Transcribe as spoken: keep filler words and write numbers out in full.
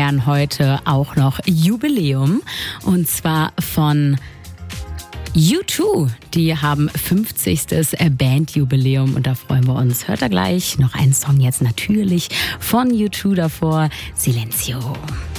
feiern heute auch noch Jubiläum. Und zwar von U zwei. Die haben fünfzigstes Bandjubiläum und da freuen wir uns. Hört da gleich noch einen Song jetzt natürlich von U zwei davor, Silencio.